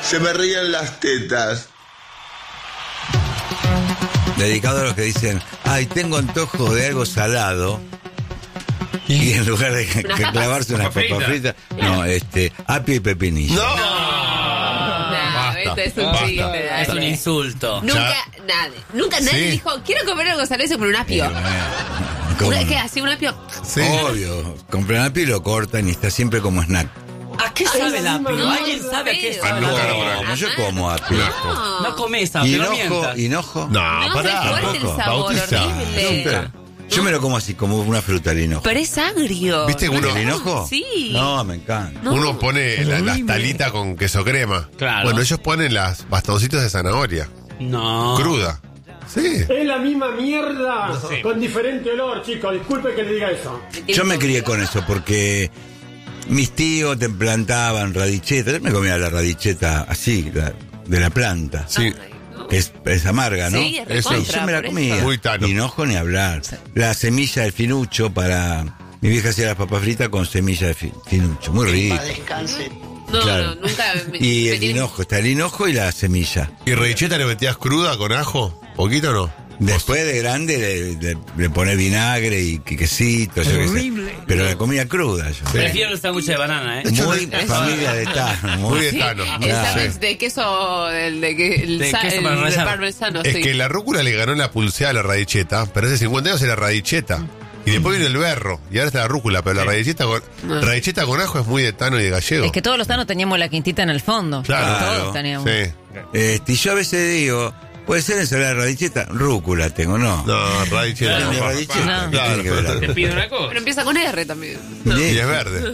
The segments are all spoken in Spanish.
se me ríen las tetas. Dedicado a los que dicen, ay, tengo antojo de algo salado. Y en lugar de clavarse unas papas fritas, no, apio y pepinillo. No, esto es un chiste. Es un insulto. Nunca nadie dijo, quiero comer algo salado con un apio. ¿Qué hace un apio? Sí. Obvio, compran apio y lo cortan y está siempre como snack. ¿A qué sabe el apio? ¿Alguien sabe a qué sabe? No, yo como apio. No comes apio, no mientas. ¿Hinojo? No, pará. Es fuerte el sabor, horrible. Yo me lo como así, como una fruta el hinojo. Pero es agrio. ¿Viste uno? ¿El hinojo? Sí. No, me encanta. Uno pone las talitas con queso crema. Claro. Bueno, ellos ponen las bastoncitos de zanahoria. No. Cruda. Sí. Es la misma mierda, con diferente olor, chicos. Disculpe que le diga eso. Yo me crié con eso porque mis tíos te plantaban radicheta. Yo me comía la radicheta así, de la planta. Sí. Que es amarga, ¿no? Sí, es Eso. recontra, Yo me la por comía. eso. Muy tano. Hinojo ni hablar. La semilla del finucho para... Mi vieja hacía las papas fritas con semilla de finucho. Muy rico. No, Claro. no, nunca. Y el hinojo, está el hinojo y la semilla. ¿Y radicheta le metías cruda con ajo? ¿Poquito o no? Después de grande le pone vinagre y quesito, yo qué sé. Pero la comía cruda yo. Prefiero el sándwich de banana, ¿eh? Muy familia de Tano. Muy de Tano. El sándwich de queso, el queso parmesano, Es sí. que la rúcula le ganó la pulseada a la radicheta, pero hace 50 años era radicheta. Y después vino el berro, y ahora está la rúcula, pero la radicheta con ajo es muy de Tano y de gallego. Es que todos los tanos teníamos la quintita en el fondo. Claro. Todos teníamos. Sí. Y yo a veces digo, ¿puede ser ensalada de radicheta? Rúcula tengo, ¿no? No, radicheta. Claro, no, radicheta, papá. ¿qué tiene que ver? Te pido una cosa. Pero empieza con R también. Y es verde.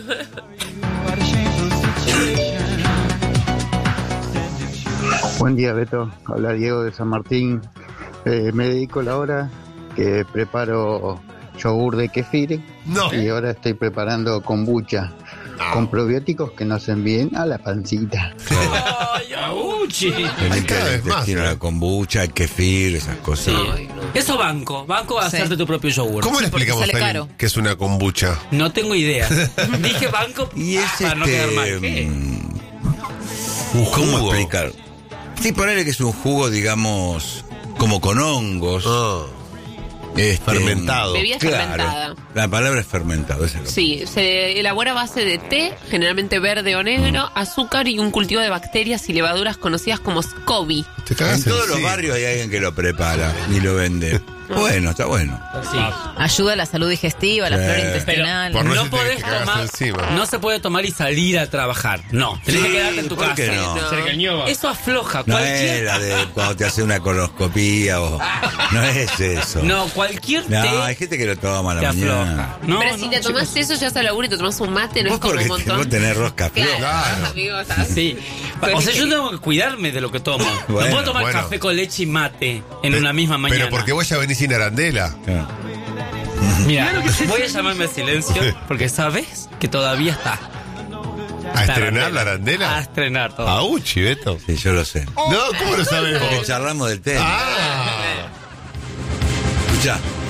Buen día, Beto. Habla Diego de San Martín. Me dedico la hora que preparo yogur de kefir No. y ahora estoy preparando kombucha con probióticos que nos envíen a la pancita. ¡Ay, auchi! Cada vez más, La kombucha, el kefir, esas cosas. Ay, no. Eso banco a Sí. hacerte tu propio yogur. ¿Cómo le porque explicamos sale a alguien caro. que es una kombucha? No tengo idea. Dije banco Y es para no quedar mal. ¿Qué? ¿Cómo jugo. explicar? Sí, ponele que es un jugo, digamos, como con hongos. Fermentado. Bebida fermentada. La palabra es fermentado, esa es la Sí, se elabora a base de té, generalmente verde o negro, azúcar y un cultivo de bacterias y levaduras conocidas como SCOBY. Te cagas En todos sí. los barrios hay alguien que lo prepara y lo vende. Bueno, está bueno. Sí. Ayuda a la salud digestiva, a la Sí. flora Pero intestinal. Por no no se te podés cagas tomar, encima. no se puede tomar y salir a trabajar. No, tenés que quedarte en tu ¿por casa. qué no? Eso afloja. No Cualquier es la de cuando te hace una colonoscopía o... No es eso. No, cualquier No, té hay gente que lo toma a te la mañana. afloja. No, Pero si no, te tomás chicos. eso, ya hasta laburo y te tomás un mate, no Vos es como porque un montón. vos tenés rosca floja. Claro. Amigo, estás- Sí. O sea, yo tengo que cuidarme de lo que tomo. Bueno, no puedo tomar bueno. café con leche y mate en una misma mañana. Pero porque vos ya venís sin arandela. Claro. Mira, voy a llamarme a silencio porque sabes que todavía está. ¿A estrenar la arandela? A estrenar todo. Auchi, Beto. Sí, yo lo sé. No, ¿cómo lo sabes Porque vos? charlamos del tema. Ah. Escuchá.